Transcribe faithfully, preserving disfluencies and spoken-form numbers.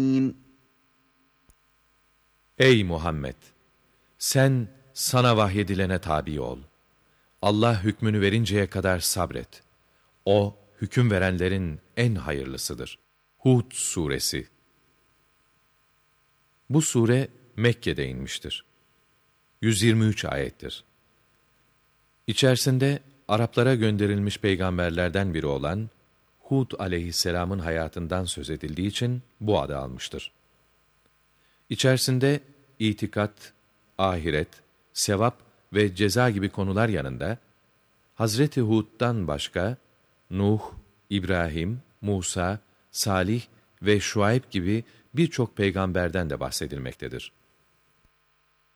Ey Muhammed! Sen sana vahyedilene tabi ol. Allah hükmünü verinceye kadar sabret. O, hüküm verenlerin en hayırlısıdır. Hud Suresi. Bu sure Mekke'de inmiştir. yüz yirmi üç ayettir. İçerisinde Araplara gönderilmiş peygamberlerden biri olan Hud aleyhisselamın hayatından söz edildiği için bu adı almıştır. İçerisinde itikat, ahiret, sevap ve ceza gibi konular yanında, Hazreti Hud'dan başka, Nuh, İbrahim, Musa, Salih ve Şuayb gibi birçok peygamberden de bahsedilmektedir.